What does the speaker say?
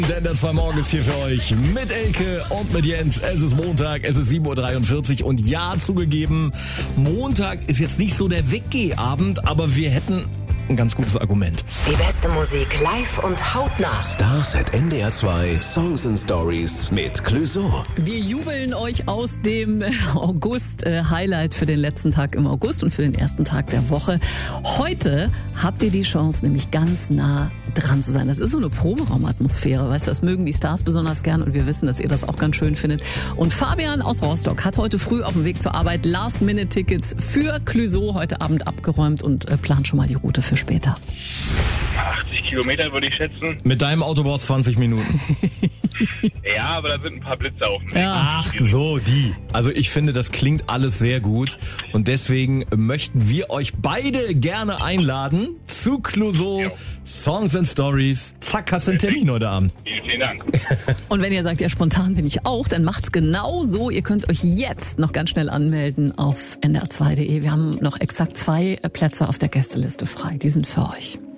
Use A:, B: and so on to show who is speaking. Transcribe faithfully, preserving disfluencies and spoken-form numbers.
A: Denn der zwei Morgen ist hier für euch mit Elke und mit Jens. Es ist Montag, es ist sieben Uhr dreiundvierzig und ja, zugegeben, Montag ist jetzt nicht so der Weggehabend, aber wir hätten ein ganz gutes Argument.
B: Die beste Musik live und hautnah.
C: Stars at N D R zwei Songs and Stories mit Clouseau.
D: Wir jubeln euch aus dem August äh, Highlight für den letzten Tag im August und für den ersten Tag der Woche. Heute habt ihr die Chance, nämlich ganz nah dran zu sein. Das ist so eine Proberaumatmosphäre, weißt du, das mögen die Stars besonders gern und wir wissen, dass ihr das auch ganz schön findet. Und Fabian aus Rostock hat heute früh auf dem Weg zur Arbeit Last-Minute-Tickets für Clouseau heute Abend abgeräumt und äh, plant schon mal die Route für später.
E: achtzig Kilometer würde ich schätzen.
A: Mit deinem Auto brauchst du zwanzig Minuten.
E: Ja, aber da sind ein paar Blitze auf dem Weg.
D: Ja.
A: Ach so, die. Also ich finde, das klingt alles sehr gut und deswegen möchten wir euch beide gerne einladen zu Clouseau
E: Jo.
A: Songs and Stories. Zack, hast du einen Termin heute Abend.
E: Vielen, vielen Dank.
D: Und wenn ihr sagt, ja, spontan bin ich auch, dann macht's genau so. Ihr könnt euch jetzt noch ganz schnell anmelden auf N D R zwei punkt de. Wir haben noch exakt zwei Plätze auf der Gästeliste frei. Die sind für euch.